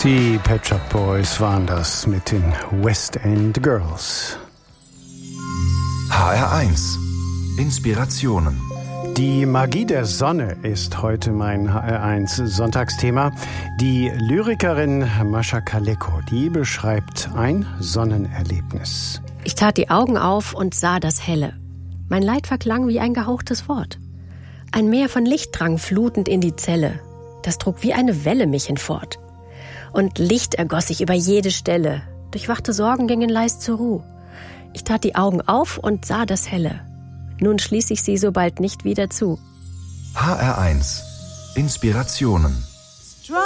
Die Pet Shop Boys waren das mit den West End Girls. HR1 Inspirationen. Die Magie der Sonne ist heute mein HR1 Sonntagsthema. Die Lyrikerin Mascha Kaleko, die beschreibt ein Sonnenerlebnis. Ich tat die Augen auf und sah das Helle. Mein Leid verklang wie ein gehauchtes Wort. Ein Meer von Licht drang flutend in die Zelle. Das trug wie eine Welle mich hinfort. Und Licht ergoss sich über jede Stelle. Durchwachte Sorgen gingen leis zur Ruh. Ich tat die Augen auf und sah das Helle. Nun schließ ich sie so bald nicht wieder zu. HR1 Inspirationen.